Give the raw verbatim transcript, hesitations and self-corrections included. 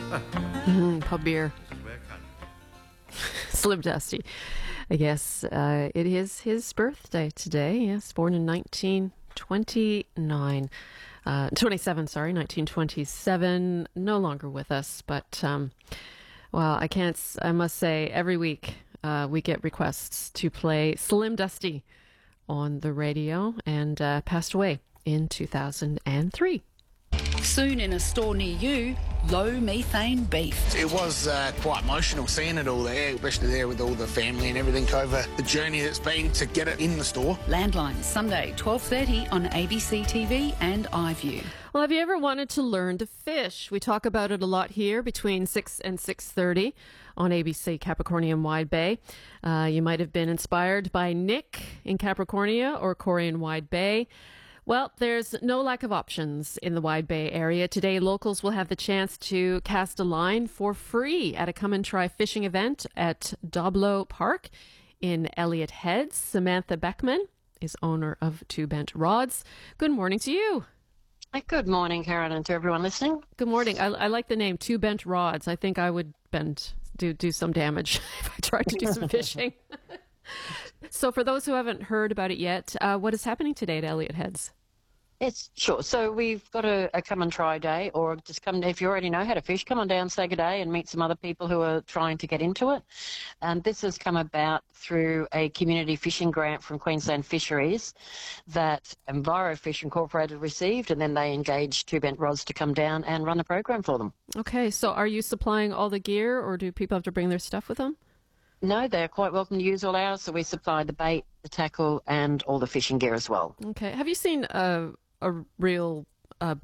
Mm, pub beer. Slim Dusty. I guess uh, it is his birthday today. Yes, born in nineteen twenty-nine. Uh, twenty-seven, sorry, nineteen twenty-seven. No longer with us, but, um, well, I can't, s- I must say, every week uh, we get requests to play Slim Dusty on the radio, and uh, passed away in two thousand three. Soon in a store near you, low methane beef. It was uh, quite emotional seeing it all there, especially there with all the family and everything over the journey that's been to get it in the store. Landline, Sunday, twelve thirty on A B C T V and iView. Well, have you ever wanted to learn to fish? We talk about it a lot here between six and six thirty on A B C Capricornia and Wide Bay. Uh, you might have been inspired by Nick in Capricornia or Corey in Wide Bay. Well, there's no lack of options in the Wide Bay area. Today, locals will have the chance to cast a line for free at a Come and Try fishing event at Doblo Park in Elliott Heads. Samantha Beckman is owner of Two Bent Rods. Good morning to you. Hi, good morning, Karen, and to everyone listening. Good morning. I, I like the name Two Bent Rods. I think I would bend, do, do some damage if I tried to do some fishing. So for those who haven't heard about it yet, uh, what is happening today at Elliott Heads? It's sure. So we've got a, a come and try day, or just come if you already know how to fish, come on down, say good day, and meet some other people who are trying to get into it. And this has come about through a community fishing grant from Queensland Fisheries that EnviroFish Incorporated received, and then they engaged Two Bent Rods to come down and run a program for them. Okay, so are you supplying all the gear, or do people have to bring their stuff with them? No, they're quite welcome to use all ours, so we supply the bait, the tackle, and all the fishing gear as well. Okay. Have you seen a, a real uh,